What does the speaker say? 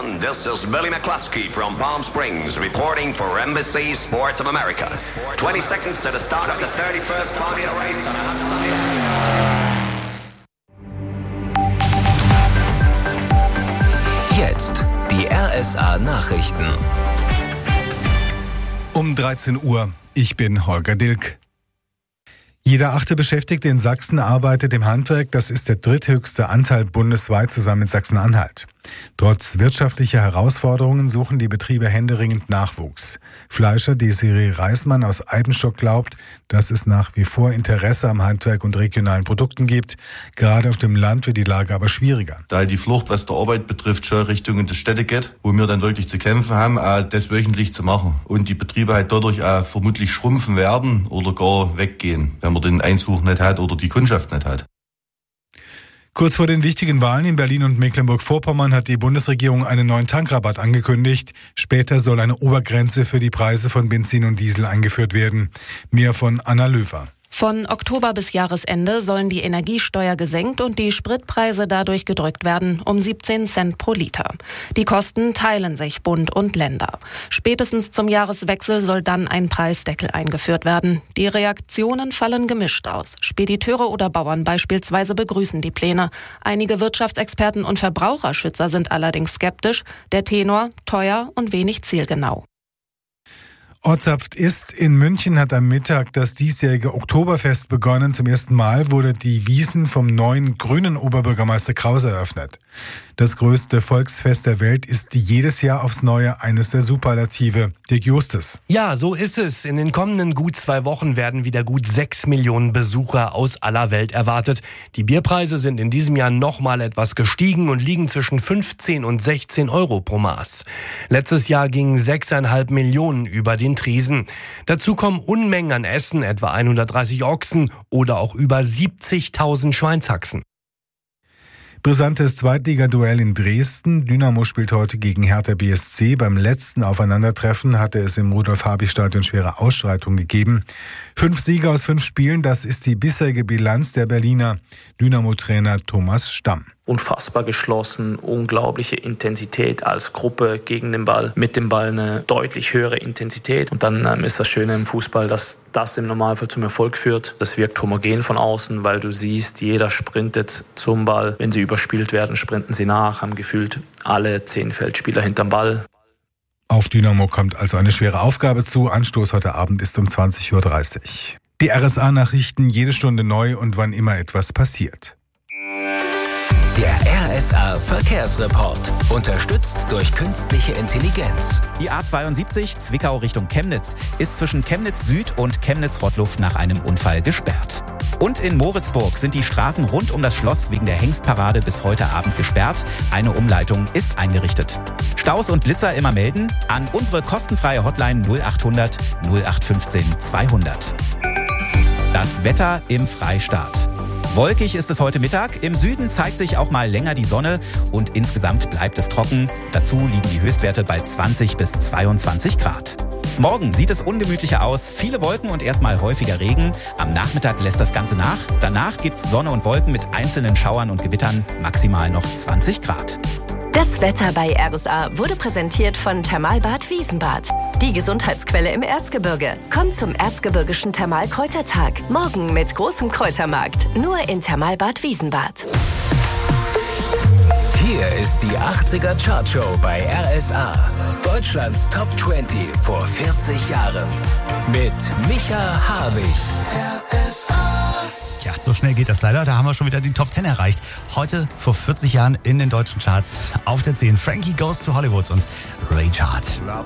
everyone. This is Billy McCluskey from Palm Springs reporting for NBC Sports of America. 20 seconds to the start of the 31st Formula Race on a hot sunny day. Jetzt die RSA Nachrichten. Um 13 Uhr. Ich bin Holger Dilk. Jeder 8. Beschäftigte in Sachsen arbeitet im Handwerk. Das ist der dritthöchste Anteil bundesweit zusammen mit Sachsen-Anhalt. Trotz wirtschaftlicher Herausforderungen suchen die Betriebe händeringend Nachwuchs. Fleischer Desiree Reismann aus Eibenstock glaubt, dass es nach wie vor Interesse am Handwerk und regionalen Produkten gibt. Gerade auf dem Land wird die Lage aber schwieriger. Da die Flucht, was der Arbeit betrifft, schon Richtung in die Städte geht, wo wir dann wirklich zu kämpfen haben, das wöchentlich zu machen. Und die Betriebe halt dadurch vermutlich schrumpfen werden oder gar weggehen, wenn man den Einzug nicht hat oder die Kundschaft nicht hat. Kurz vor den wichtigen Wahlen in Berlin und Mecklenburg-Vorpommern hat die Bundesregierung einen neuen Tankrabatt angekündigt. Später soll eine Obergrenze für die Preise von Benzin und Diesel eingeführt werden. Mehr von Anna Löwer. Von Oktober bis Jahresende sollen die Energiesteuer gesenkt und die Spritpreise dadurch gedrückt werden, um 17 Cent pro Liter. Die Kosten teilen sich Bund und Länder. Spätestens zum Jahreswechsel soll dann ein Preisdeckel eingeführt werden. Die Reaktionen fallen gemischt aus. Spediteure oder Bauern beispielsweise begrüßen die Pläne. Einige Wirtschaftsexperten und Verbraucherschützer sind allerdings skeptisch. Der Tenor: teuer und wenig zielgenau. Ortssaft ist in München hat am Mittag das diesjährige Oktoberfest begonnen. Zum ersten Mal wurde die Wiesn vom neuen grünen Oberbürgermeister Krause eröffnet. Das größte Volksfest der Welt ist jedes Jahr aufs Neue eines der Superlative. Dirk Justus. Ja, so ist es. In den kommenden gut 2 Wochen werden wieder gut 6 Millionen Besucher aus aller Welt erwartet. Die Bierpreise sind in diesem Jahr nochmal etwas gestiegen und liegen zwischen 15 und 16 Euro pro Maß. Letztes Jahr gingen 6,5 Millionen über den Tresen. Dazu kommen Unmengen an Essen, etwa 130 Ochsen oder auch über 70.000 Schweinshaxen. Brisantes Zweitligaduell in Dresden. Dynamo spielt heute gegen Hertha BSC. Beim letzten Aufeinandertreffen hatte es im Rudolf-Habich-Stadion schwere Ausschreitungen gegeben. 5 Siege aus 5 Spielen, das ist die bisherige Bilanz der Berliner. Dynamo-Trainer Thomas Stamm. Unfassbar geschlossen, unglaubliche Intensität als Gruppe gegen den Ball, mit dem Ball eine deutlich höhere Intensität. Und dann ist das Schöne im Fußball, dass das im Normalfall zum Erfolg führt. Das wirkt homogen von außen, weil du siehst, jeder sprintet zum Ball. Wenn sie überspielt werden, sprinten sie nach, haben gefühlt alle 10 Feldspieler hinterm Ball. Auf Dynamo kommt also eine schwere Aufgabe zu. Anstoß heute Abend ist um 20.30 Uhr. Die RSA-Nachrichten jede Stunde neu und wann immer etwas passiert. Der RSA Verkehrsreport. Unterstützt durch künstliche Intelligenz. Die A72 Zwickau Richtung Chemnitz ist zwischen Chemnitz Süd und Chemnitz-Rottluff nach einem Unfall gesperrt. Und in Moritzburg sind die Straßen rund um das Schloss wegen der Hengstparade bis heute Abend gesperrt. Eine Umleitung ist eingerichtet. Staus und Blitzer immer melden an unsere kostenfreie Hotline 0800 0815 200. Das Wetter im Freistaat. Wolkig ist es heute Mittag. Im Süden zeigt sich auch mal länger die Sonne und insgesamt bleibt es trocken. Dazu liegen die Höchstwerte bei 20 bis 22 Grad. Morgen sieht es ungemütlicher aus. Viele Wolken und erstmal häufiger Regen. Am Nachmittag lässt das Ganze nach. Danach gibt's Sonne und Wolken mit einzelnen Schauern und Gewittern. Maximal noch 20 Grad. Das Wetter bei RSA wurde präsentiert von Thermalbad Wiesenbad. Die Gesundheitsquelle im Erzgebirge. Kommt zum Erzgebirgischen Thermalkräutertag. Morgen mit großem Kräutermarkt. Nur in Thermalbad Wiesenbad. Hier ist die 80er Chartshow bei RSA. Deutschlands Top 20 vor 40 Jahren. Mit Micha Habich. RSA. Ja, so schnell geht das leider. Da haben wir schon wieder die Top 10 erreicht. Heute vor 40 Jahren in den deutschen Charts. Auf der 10 Frankie Goes to Hollywood und Ray Charles. Love